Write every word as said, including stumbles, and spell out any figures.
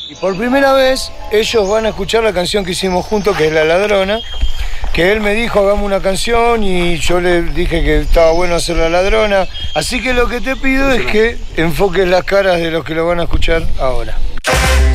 Y por primera vez ellos van a escuchar la canción que hicimos juntos, que es La Ladrona, que él me dijo hagamos una canción y yo le dije que estaba bueno hacer La Ladrona. Así que lo que te pido es que enfoques las caras de los que lo van a escuchar ahora.